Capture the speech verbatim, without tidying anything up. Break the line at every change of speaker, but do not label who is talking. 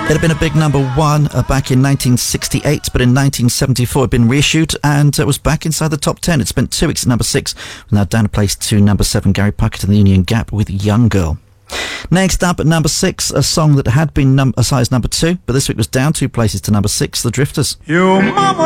It had been a big number one uh, back in nineteen sixty-eight, but in nineteen seventy-four it had been reissued and it uh, was back inside the top ten. It spent two weeks at number six, now down a place to number seven, Gary Puckett and the Union Gap with Young Girl. Next up at number six, a song that had been num- a size number two, but this week was down two places to number six, The Drifters.
Your mama